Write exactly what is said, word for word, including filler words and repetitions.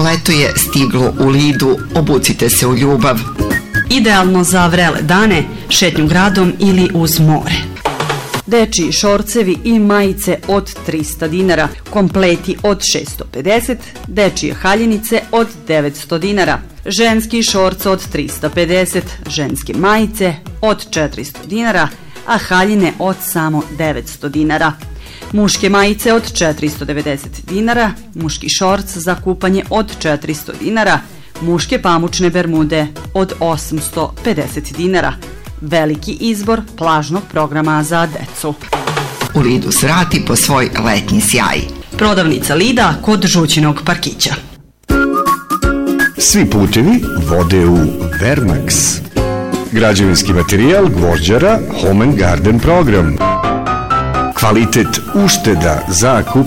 Leto je stiglo u Lidu, obucite se u ljubav. Idealno za vrele dane, šetnju gradom ili uz more. Dečiji šorcevi i majice od trista dinara, kompleti od šesto pedeset, dečije haljinice od devetsto dinara, ženski šorc od trista pedeset, ženske majice od četiristo dinara, a haljine od samo devetsto dinara. Muške majice od četiristo devedeset dinara, muški šorc za kupanje od četiristo dinara, muške pamučne bermude od osamsto pedeset dinara. Veliki izbor plažnog programa za decu. U Lidu svrati po svoj letnji sjaj. Prodavnica Lida kod Žućinog parkića. Svi putevi vode u Vermax. Građevinski materijal, gvožđara, Home and Garden program. Kvalitet, ušteda, zakup